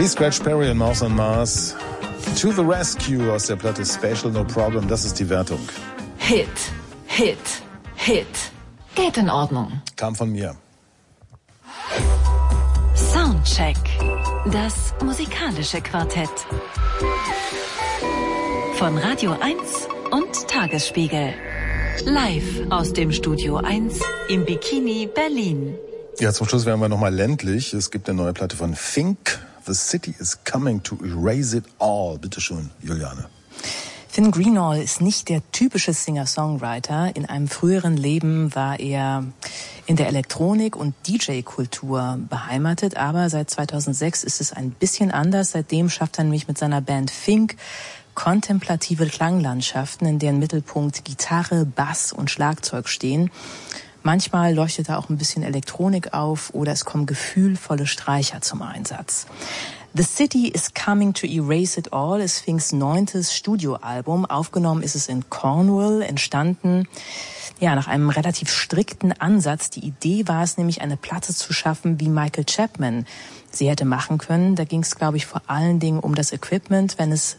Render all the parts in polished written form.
Lee Scratch Perry und Mouse on Mars. To the Rescue aus der Platte Special No Problem. Das ist die Wertung. Hit, Hit, Hit. Geht in Ordnung. Kam von mir. Soundcheck. Das musikalische Quartett. Von Radio 1 und Tagesspiegel. Live aus dem Studio 1 im Bikini Berlin. Ja, zum Schluss werden wir nochmal ländlich. Es gibt eine neue Platte von Fink. The City is coming to erase it all. Bitte schön, Juliane. Finn Greenall ist nicht der typische Singer-Songwriter. In einem früheren Leben war er in der Elektronik- und DJ-Kultur beheimatet, aber seit 2006 ist es ein bisschen anders. Seitdem schafft er nämlich mit seiner Band Fink kontemplative Klanglandschaften, in deren Mittelpunkt Gitarre, Bass und Schlagzeug stehen. Manchmal leuchtet da auch ein bisschen Elektronik auf oder es kommen gefühlvolle Streicher zum Einsatz. The City is Coming to Erase It All ist Finks 9. Studioalbum. Aufgenommen ist es in Cornwall, entstanden nach einem relativ strikten Ansatz. Die Idee war es nämlich, eine Platte zu schaffen, wie Michael Chapman sie hätte machen können. Da ging es, glaube ich, vor allen Dingen um das Equipment. Wenn es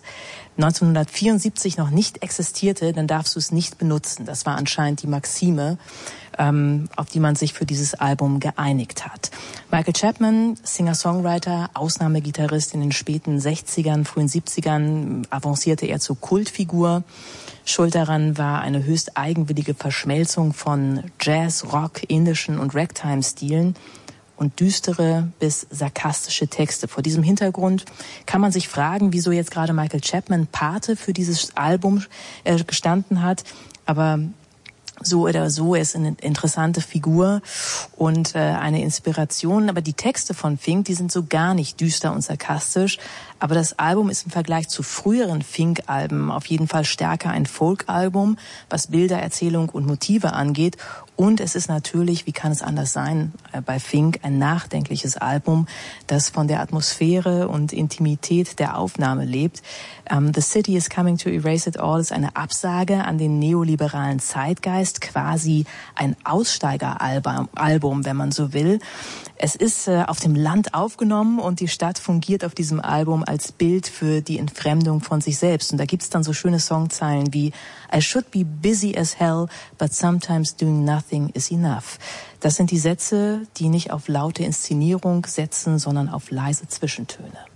1974 noch nicht existierte, dann darfst du es nicht benutzen. Das war anscheinend die Maxime, auf die man sich für dieses Album geeinigt hat. Michael Chapman, Singer-Songwriter, Ausnahmegitarrist in den späten 60ern, frühen 70ern, avancierte er zur Kultfigur. Schuld daran war eine höchst eigenwillige Verschmelzung von Jazz, Rock, indischen und Ragtime-Stilen und düstere bis sarkastische Texte. Vor diesem Hintergrund kann man sich fragen, wieso jetzt gerade Michael Chapman Pate für dieses Album gestanden hat. Aber so oder so, er ist eine interessante Figur und eine Inspiration. Aber die Texte von Fink, die sind so gar nicht düster und sarkastisch. Aber das Album ist im Vergleich zu früheren Fink-Alben auf jeden Fall stärker ein Folk-Album, was Bilder, Erzählung und Motive angeht. Und es ist natürlich, wie kann es anders sein, bei Fink ein nachdenkliches Album, das von der Atmosphäre und Intimität der Aufnahme lebt. The City is Coming to Erase It All ist eine Absage an den neoliberalen Zeitgeist, quasi ein Aussteigeralbum, wenn man so will. Es ist auf dem Land aufgenommen und die Stadt fungiert auf diesem Album als Bild für die Entfremdung von sich selbst. Und da gibt's dann so schöne Songzeilen wie I should be busy as hell, but sometimes doing nothing is enough. Das sind die Sätze, die nicht auf laute Inszenierung setzen, sondern auf leise Zwischentöne.